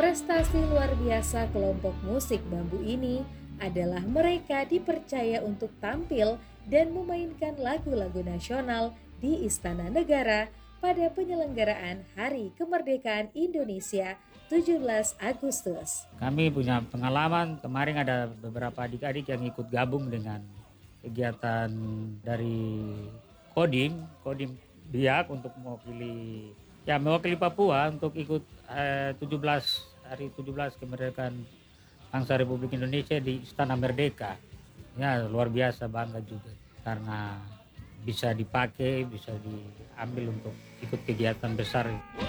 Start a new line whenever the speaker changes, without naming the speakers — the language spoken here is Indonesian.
Prestasi luar biasa kelompok musik bambu ini adalah mereka dipercaya untuk tampil dan memainkan lagu-lagu nasional di Istana Negara pada penyelenggaraan Hari Kemerdekaan Indonesia 17 Agustus.
Kami punya pengalaman, kemarin ada beberapa adik-adik yang ikut gabung dengan kegiatan dari Kodim Biak untuk mewakili Papua untuk ikut 17 hari 17 kemerdekaan bangsa Republik Indonesia di Istana Merdeka. Ya luar biasa, bangga juga karena bisa dipakai, bisa diambil untuk ikut kegiatan besar.